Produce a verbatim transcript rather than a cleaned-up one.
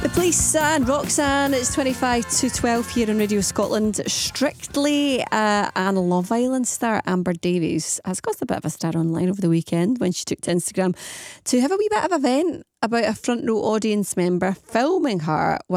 The Police and Roxanne. It's twenty-five to twelve here on Radio Scotland. Strictly, uh, and Love Island star Amber Davies has caused a bit of a stir online over the weekend when she took to Instagram to have a wee bit of a vent about a front row audience member filming her